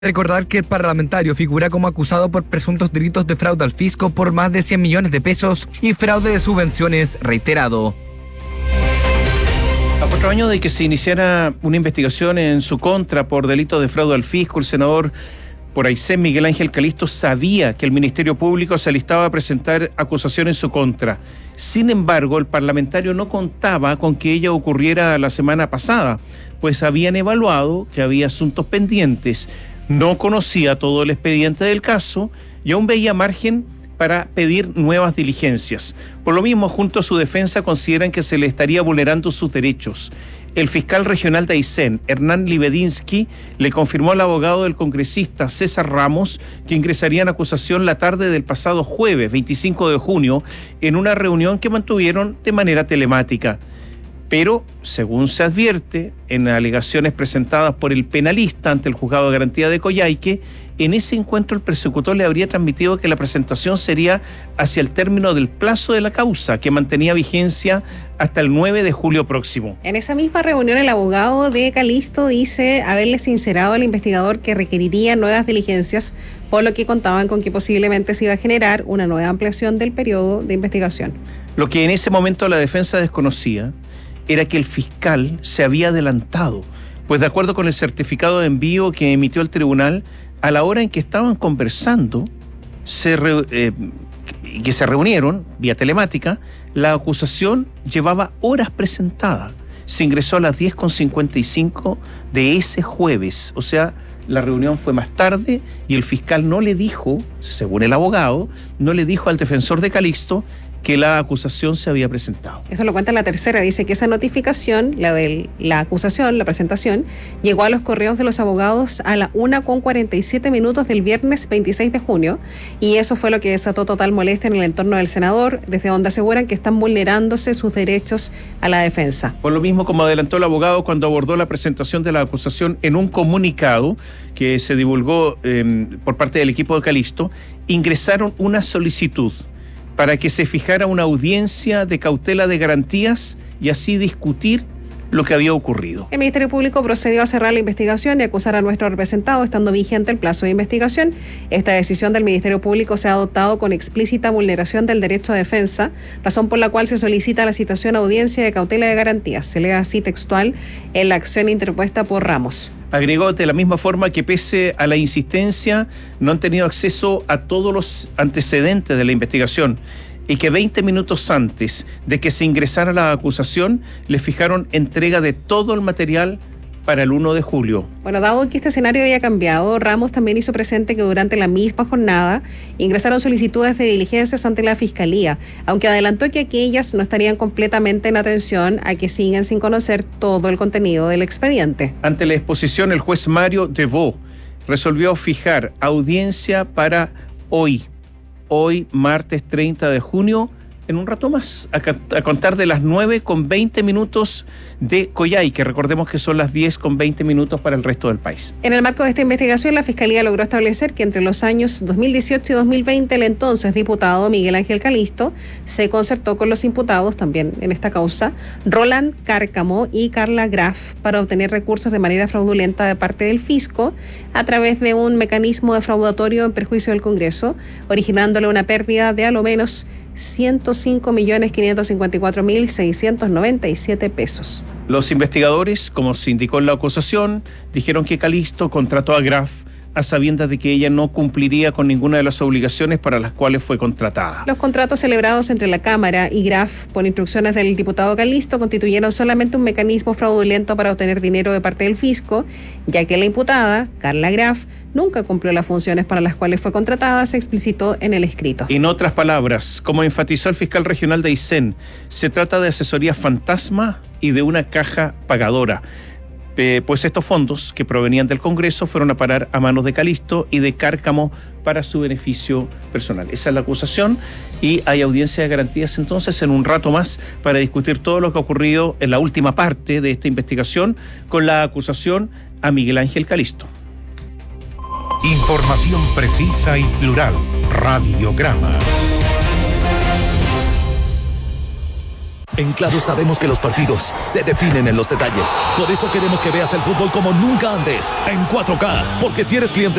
Recordar que el parlamentario figura como acusado por presuntos delitos de fraude al fisco por más de 100 millones de pesos y fraude de subvenciones reiterado. A 4 años de que se iniciara una investigación en su contra por delitos de fraude al fisco, el senador por Aysén, Miguel Ángel Calisto, sabía que el Ministerio Público se alistaba a presentar acusación en su contra. Sin embargo, el parlamentario no contaba con que ella ocurriera la semana pasada, pues habían evaluado que había asuntos pendientes. No conocía todo el expediente del caso y aún veía margen para pedir nuevas diligencias. Por lo mismo, junto a su defensa, consideran que se le estaría vulnerando sus derechos. El fiscal regional de Aysén, Hernán Libedinsky, le confirmó al abogado del congresista César Ramos que ingresarían acusación la tarde del pasado jueves 25 de junio en una reunión que mantuvieron de manera telemática. Pero, según se advierte en alegaciones presentadas por el penalista ante el Juzgado de Garantía de Coyhaique, en ese encuentro el persecutor le habría transmitido que la presentación sería hacia el término del plazo de la causa, que mantenía vigencia hasta el 9 de julio próximo. En esa misma reunión, el abogado de Calisto dice haberle sincerado al investigador que requeriría nuevas diligencias, por lo que contaban con que posiblemente se iba a generar una nueva ampliación del periodo de investigación. Lo que en ese momento la defensa desconocía era que el fiscal se había adelantado, pues de acuerdo con el certificado de envío que emitió el tribunal, a la hora en que estaban conversando, que se reunieron vía telemática, la acusación llevaba horas presentada. Se ingresó a las 10:55 de ese jueves, o sea, la reunión fue más tarde y el fiscal no le dijo, según el abogado, no le dijo al defensor de Calixto que la acusación se había presentado. Eso lo cuenta en la tercera, dice que esa notificación, la de la acusación, la presentación, llegó a los correos de los abogados a la 1:47 del viernes 26 de junio y eso fue lo que desató total molestia en el entorno del senador, desde donde aseguran que están vulnerándose sus derechos a la defensa. Por lo mismo, como adelantó el abogado cuando abordó la presentación de la acusación en un comunicado que se divulgó por parte del equipo de Calixto, ingresaron una solicitud para que se fijara una audiencia de cautela de garantías y así discutir lo que había ocurrido. El Ministerio Público procedió a cerrar la investigación y acusar a nuestro representado, estando vigente el plazo de investigación. Esta decisión del Ministerio Público se ha adoptado con explícita vulneración del derecho a defensa, razón por la cual se solicita la citación a audiencia de cautela de garantías. Se lee así textual en la acción interpuesta por Ramos. Agregó de la misma forma que pese a la insistencia no han tenido acceso a todos los antecedentes de la investigación y que 20 minutos antes de que se ingresara la acusación le fijaron entrega de todo el material para el 1 de julio. Bueno, dado que este escenario había cambiado, Ramos también hizo presente que durante la misma jornada ingresaron solicitudes de diligencias ante la Fiscalía, aunque adelantó que aquellas no estarían completamente en atención a que siguen sin conocer todo el contenido del expediente. Ante la exposición, el juez Mario Devaux resolvió fijar audiencia para hoy, martes 30 de junio, en un rato más, a contar de las 9:20 de Coyhaique. Recordemos que son las 10:20 para el resto del país. En el marco de esta investigación, la Fiscalía logró establecer que entre los años 2018 y 2020, el entonces diputado Miguel Ángel Calisto se concertó con los imputados, también en esta causa, Roland Cárcamo y Carla Graf, para obtener recursos de manera fraudulenta de parte del fisco a través de un mecanismo defraudatorio en perjuicio del Congreso, originándole una pérdida de a lo menos 105.554.697 pesos. Los investigadores, como se indicó en la acusación, dijeron que Calisto contrató a Graf a sabiendas de que ella no cumpliría con ninguna de las obligaciones para las cuales fue contratada. Los contratos celebrados entre la Cámara y Graf, por instrucciones del diputado Calisto, constituyeron solamente un mecanismo fraudulento para obtener dinero de parte del fisco, ya que la imputada, Carla Graf, nunca cumplió las funciones para las cuales fue contratada, se explicitó en el escrito. En otras palabras, como enfatizó el fiscal regional de Aysén, se trata de asesoría fantasma y de una caja pagadora. Pues estos fondos que provenían del Congreso fueron a parar a manos de Calisto y de Cárcamo para su beneficio personal. Esa es la acusación y hay audiencia de garantías entonces en un rato más para discutir todo lo que ha ocurrido en la última parte de esta investigación con la acusación a Miguel Ángel Calisto. Información precisa y plural. Radiograma. En Claro sabemos que los partidos se definen en los detalles. Por eso queremos que veas el fútbol como nunca antes, en 4K. Porque si eres cliente